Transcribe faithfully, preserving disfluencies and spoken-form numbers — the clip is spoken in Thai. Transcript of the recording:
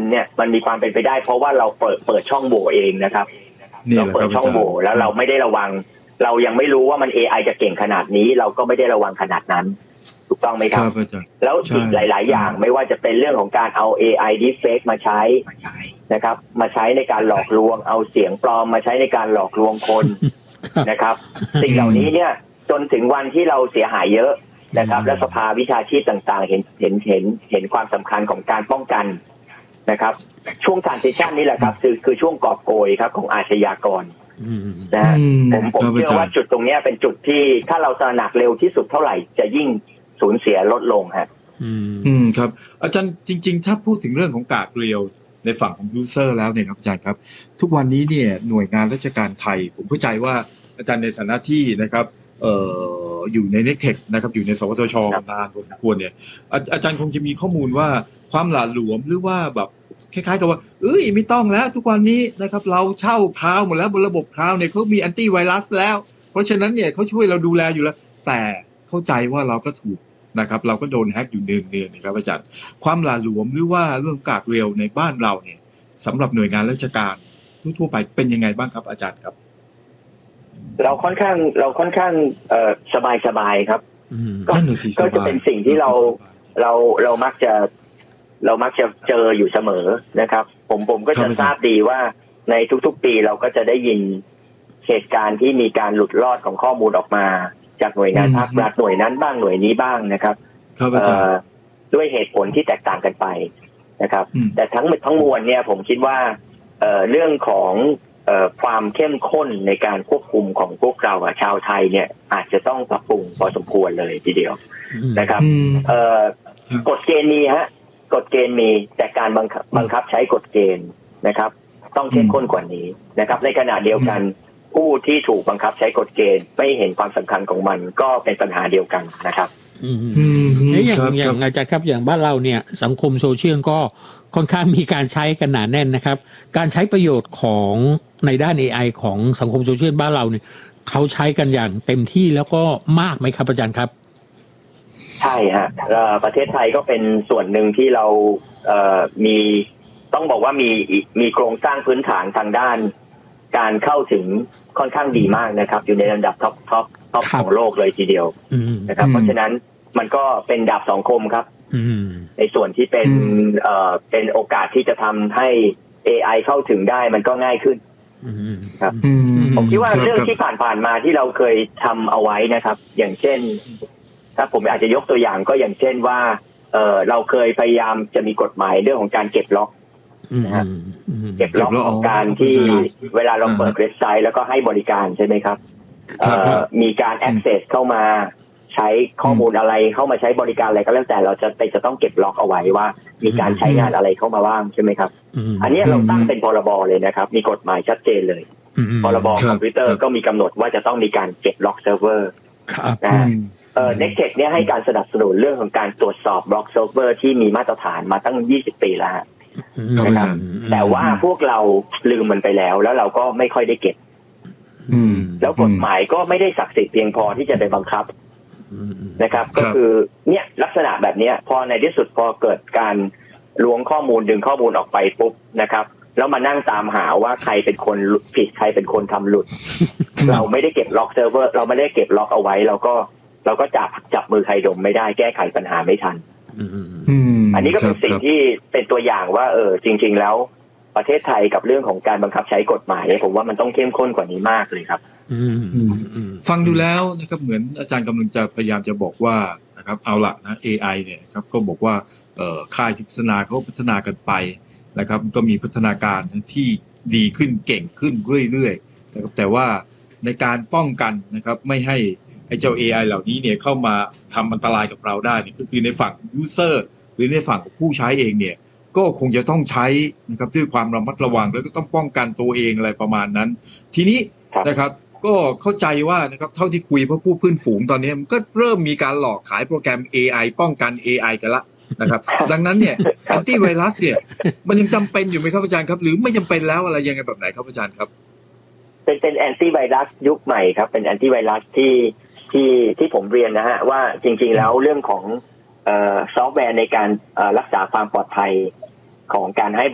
เนี่ยมันมีความเป็นไปได้เพราะว่าเราเปิดเปิดช่องโหว่เองนะครับเราเปิดช่องโหว่แล้วเราไม่ได้ระวังเรายังไม่รู้ว่ามัน เอ ไอ จะเก่งขนาดนี้เราก็ไม่ได้ระวังขนาดนั้นถูกต้องไหมครับแล้วอีกหลายๆอย่างไม่ว่าจะเป็นเรื่องของการเอา เอ ไอ deepfake มาใช้นะครับมาใช้ในการหลอกลวงเอาเสียงปลอมมาใช้ในการหลอกลวงคนนะครับสิ่งเหล่านี้เนี่ยจนถึงวันที่เราเสียหายเยอะนะครับและสภาวิชาชีพต่างๆเห็นเห็นเห็นเห็นความสำคัญของการป้องกันนะครับช่วง transition นี่แหละครับคือคือช่วงกอบโกยครับของอาชญากรนะผมผมเชื่อว่าจุดตรงนี้เป็นจุดที่ถ้าเราตระหนักเร็วที่สุดเท่าไหร่จะยิ่งสูญเสียลดลงฮะอืมครับอาจารย์จริงๆถ้าพูดถึงเรื่องของการเรียลในฝั่งของยูเซอร์แล้วเนี่ยครับอาจารย์ครับทุกวันนี้เนี่ยหน่วยงานราชการไทยผมเข้าใจว่าอาจารย์ในฐานะที่นะครับเอ่ออยู่ในเน็กเทคนะครับอยู่ในสวทช.นานพอสมควรเนี่ยอาจารย์คงจะมีข้อมูลว่าความหละหลวมหรือว่าแบบคล้ายๆกับว่าเอ้ยไม่ต้องแล้วทุกวันนี้นะครับเราเช่าคลาวด์หมดแล้วบนระบบคลาวด์เนี่ยเขามีแอนตี้ไวรัสแล้วเพราะฉะนั้นเนี่ยเขาช่วยเราดูแลอยู่แล้วแต่เข้าใจว่าเราก็ถูกนะครับเราก็โดนแฮกอยู่เนืองๆนะครับอาจารย์ความหละหลวมหรือว่าเรื่องการเรียลในบ้านเราเนี่ยสำหรับหน่วยงานราชการทั่วๆไปเป็นยังไงบ้างครับอาจารย์ครับเราค่อนข้างเราค่อนข้างเอ่อสบายๆครับก็ก็จะเป็นสิ่งที่เราเราเรามักจะเรามักจะเจออยู่เสมอนะครับผมผมก็จะทราบดีว่าในทุกๆปีเราก็จะได้ยินเหตุการณ์ที่มีการหลุดรอดของข้อมูลออกมาจากหน่วยงานภาครัฐหน่วยนั้นบ้างหน่วยนี้บ้างนะครับด้วยเหตุผลที่แตกต่างกันไปนะครับแต่ทั้งหมดทั้งมวลเนี่ยผมคิดว่าเอ่อเรื่องของเอ่อความเข้มข้นในการควบคุมของพวกเราชาวไทยเนี่ยอาจจะต้องปรับปรุงพอสมควรเลยทีเดียวนะครับเอ่อกฎเกณฑ์มีฮะกฎเกณฑ์มีแต่การบังคับบังคับใช้กฎเกณฑ์นะครับต้องเข้มข้นกว่านี้นะครับในขณะเดียวกันผู้ที่ถูกบังคับใช้กฎเกณฑ์ไม่เห็นความสำคัญของมันก็เป็นปัญหาเดียวกันนะครับอืมนี่อย่างอย่างอาจารย์ครับอย่างบ้านเราเนี่ยสังคมโซเชียลก็ค่อนข้างมีการใช้กันหนาแน่นนะครับการใช้ประโยชน์ของในด้าน เอ ไอ ของสังคมโซเชียลบ้านเราเนี่ยเขาใช้กันอย่างเต็มที่แล้วก็มากไหมครับอาจารย์ครับใช่ฮะประเทศไทยก็เป็นส่วนหนึ่งที่เราเอ่อมีต้องบอกว่ามีมีโครงสร้างพื้นฐานทางด้านการเข้าถึงค่อนข้างดีมากนะครับอยู่ในลำดับท็อปท็อปท็อปของโลกเลยทีเดียวนะครับเพราะฉะนั้นมันก็เป็นดาบสองคมครับในส่วนที่เป็นเอ่อเป็นโอกาสที่จะทำให้ เอ ไอ เข้าถึงได้มันก็ง่ายขึ้นครับผมคิดว่าเรื่องที่ผ่านๆมาที่เราเคยทำเอาไว้นะครับอย่างเช่นถ้าผมอาจจะยกตัวอย่างก็อย่างเช่นว่าเออเราเคยพยายามจะมีกฎหมายเรื่องของการเก็บล็อกนะฮะเก็บล็อกของการที่เวลาเราเปิดเว็บไซต์แล้วก็ให้บริการใช่ไหมครับมีการ access เข้ามาใช้ข้อมูลอะไรเข้ามาใช้บริการอะไรก็แล้วแต่เราจะจะต้องเก็บล็อกเอาไว้ว่ามีการใช้งานอะไรเข้ามาบ้างใช่ไหมครับอันนี้เราตั้งเป็นพรบเลยนะครับมีกฎหมายชัดเจนเลยพรบคอมพิวเตอร์ก็มีกำหนดว่าจะต้องมีการเก็บล็อกเซิร์ฟเวอร์นะเอ่อ Nextech เนี่ยให้การสนับสนุนเรื่องของการตรวจสอบบล็อกเซิร์ฟเวอร์ที่มีมาตรฐานมาตั้งยี่สิบปีแล้วนะครับแต่ว่าพวกเราลืมมันไปแล้วแล้วเราก็ไม่ค่อยได้เก็บแล้วกฎหมายก็ไม่ได้ศักดิ์สิทธิ์เพียงพอที่จะไปบังคับนะครับก็คือเนี่ยลักษณะแบบนี้พอในที่สุดพอเกิดการล้วงข้อมูลดึงข้อมูลออกไปปุ๊บนะครับแล้วมานั่งตามหาว่าใครเป็นคนผิดใครเป็นคนทำหลุด เราไม่ได้เก็บล็อกเซิร์ฟเวอร์เราไม่ได้เก็บล็อกเอาไว้เราก็เราก็จับจับมือใครดมไม่ได้แก้ไขปัญหาไม่ทันอันนี้ก็เป็นสิ่งที่เป็นตัวอย่างว่าเออจริงๆแล้วประเทศไทยกับเรื่องของการบังคับใช้กฎหมายผมว่ามันต้องเข้มข้นกว่านี้มากเลยครับฟังดูแล้วนะครับเหมือนอาจารย์กำลังจะพยายามจะบอกว่านะครับเอาละนะ เอ ไอ เนี่ยครับก็บอกว่าเอ่อค่ายที่พัฒนาเขาพัฒนากันไปนะครับก็มีพัฒนาการที่ดีขึ้นเก่งขึ้นเรื่อยๆนะครับแต่ว่าในการป้องกันนะครับไม่ให้ไอ้เจ้า เอ ไอ เหล่านี้เนี่ยเข้ามาทำอันตรายกับเราได้เนี่ยก็คือในฝั่ง user หรือในฝั่งของผู้ใช้เองเนี่ยก็คงจะต้องใช้นะครับด้วยความระมัดระวังแล้วก็ต้องป้องกันตัวเองอะไรประมาณนั้นทีนี้นะครับก็เข้าใจว่านะครับเท่าที่คุยเพื่อผู้พื้นฝูงตอนนี้มันก็เริ่มมีการหลอกขายโปรแกรม เอ ไอ ป้องกัน เอ ไอ กันละนะครับดังนั้นเนี่ยแอนตี้ไวรัสเนี่ยมันยังจำเป็นอยู่ไหมครับอาจารย์ครับหรือไม่จำเป็นแล้วอะไรยังไงแบบไหนครับอาจารย์ครับเป็นเป็นแอนตี้ไวรัสยุคใหม่ครับเป็นแอนตี้ไวรัสที่ที่ที่ผมเรียนนะฮะว่าจริงๆแล้วเรื่องของเอ่อซอฟต์แวร์ในการเอ่อรักษาความปลอดภัยของการให้